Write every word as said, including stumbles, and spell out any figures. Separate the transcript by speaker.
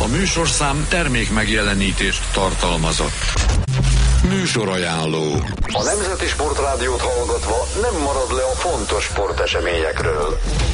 Speaker 1: műsorszám termék megjelenítést tartalmazott. Műsorajánló.
Speaker 2: A Nemzeti Sportrádiót hallgatva nem marad le a fontos sporteseményekről.